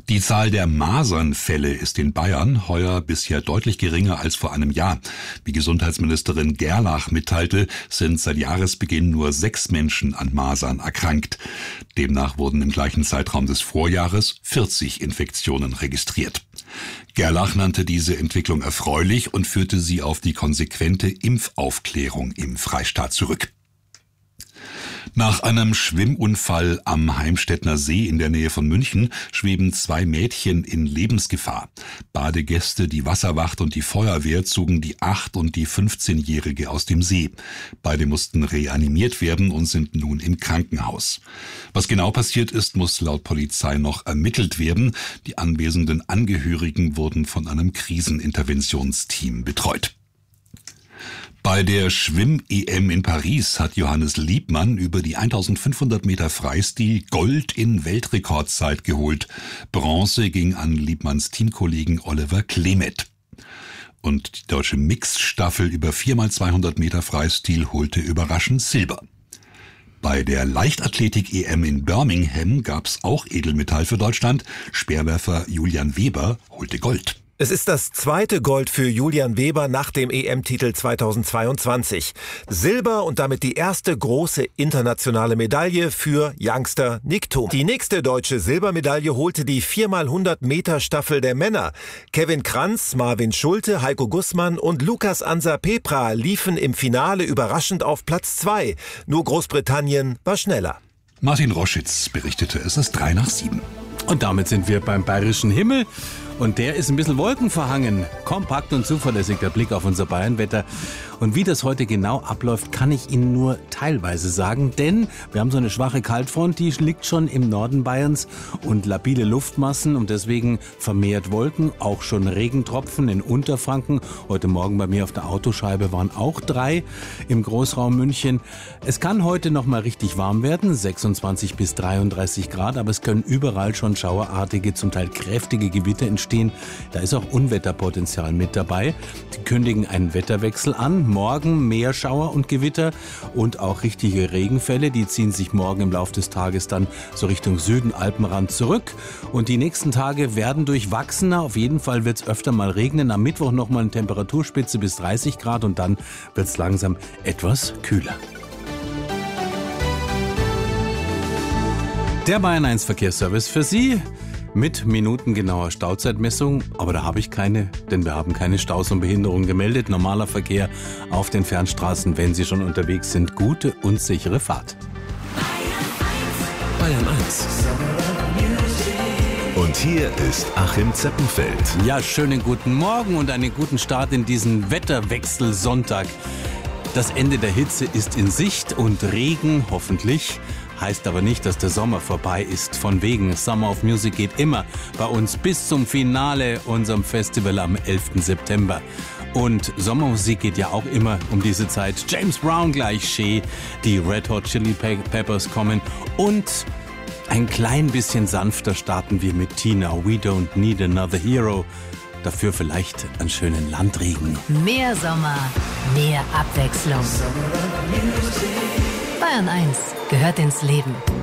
Die Zahl der Masernfälle ist in Bayern heuer bisher deutlich geringer als vor einem Jahr. Wie Gesundheitsministerin Gerlach mitteilte, sind seit Jahresbeginn nur 6 Menschen an Masern erkrankt. Demnach wurden im gleichen Zeitraum des Vorjahres 40 Infektionen registriert. Gerlach nannte diese Entwicklung erfreulich und führte sie auf die konsequente Impfaufklärung im Freistaat zurück. Nach einem Schwimmunfall am Heimstettner See in der Nähe von München schweben 2 Mädchen in Lebensgefahr. Badegäste, die Wasserwacht und die Feuerwehr zogen die 8- und die 15-Jährige aus dem See. Beide mussten reanimiert werden und sind nun im Krankenhaus. Was genau passiert ist, muss laut Polizei noch ermittelt werden. Die anwesenden Angehörigen wurden von einem Kriseninterventionsteam betreut. Bei der Schwimm-EM in Paris hat Johannes Liebmann über die 1500 Meter Freistil Gold in Weltrekordzeit geholt. Bronze ging an Liebmanns Teamkollegen Oliver Klemet. Und die deutsche Mixstaffel über 4x200 Meter Freistil holte überraschend Silber. Bei der Leichtathletik-EM in Birmingham gab's auch Edelmetall für Deutschland. Speerwerfer Julian Weber holte Gold. Es ist das zweite Gold für Julian Weber nach dem EM-Titel 2022. Silber und damit die erste große internationale Medaille für Youngster Nick Thom. Die nächste deutsche Silbermedaille holte die 4x100 Meter Staffel der Männer. Kevin Kranz, Marvin Schulte, Heiko Gussmann und Lukas Ansa Pepra liefen im Finale überraschend auf Platz 2. Nur Großbritannien war schneller. Martin Roschitz berichtete, es ist 6:03. Und damit sind wir beim bayerischen Himmel. Und der ist ein bisschen wolkenverhangen. Kompakt und zuverlässig der Blick auf unser Bayernwetter. Und wie das heute genau abläuft, kann ich Ihnen nur teilweise sagen. Denn wir haben so eine schwache Kaltfront, die liegt schon im Norden Bayerns. Und labile Luftmassen und deswegen vermehrt Wolken. Auch schon Regentropfen in Unterfranken. Heute Morgen bei mir auf der Autoscheibe waren auch 3 im Großraum München. Es kann heute noch mal richtig warm werden. 26 bis 33 Grad. Aber es können überall schon schauerartige, zum Teil kräftige Gewitter entstehen. Da ist auch Unwetterpotenzial mit dabei. Die kündigen einen Wetterwechsel an. Morgen mehr Schauer und Gewitter und auch richtige Regenfälle. Die ziehen sich morgen im Laufe des Tages dann so Richtung Süden, Alpenrand zurück. Und die nächsten Tage werden durchwachsener. Auf jeden Fall wird es öfter mal regnen. Am Mittwoch nochmal eine Temperaturspitze bis 30 Grad und dann wird es langsam etwas kühler. Der Bayern 1 Verkehrsservice für Sie. Mit minutengenauer Stauzeitmessung, aber da habe ich keine, denn wir haben keine Staus und Behinderungen gemeldet. Normaler Verkehr auf den Fernstraßen, wenn Sie schon unterwegs sind. Gute und sichere Fahrt. Bayern 1. Und hier ist Achim Zeppenfeld. Ja, schönen guten Morgen und einen guten Start in diesen Wetterwechselsonntag. Das Ende der Hitze ist in Sicht und Regen hoffentlich. Heißt aber nicht, dass der Sommer vorbei ist. Von wegen, Summer of Music geht immer bei uns bis zum Finale unserem Festival am 11. September. Und Sommermusik geht ja auch immer um diese Zeit. James Brown gleich Shea, die Red Hot Chili Peppers kommen und ein klein bisschen sanfter starten wir mit Tina. We don't need another hero. Dafür vielleicht einen schönen Landregen. Mehr Sommer, mehr Abwechslung. Bayern 1 gehört ins Leben.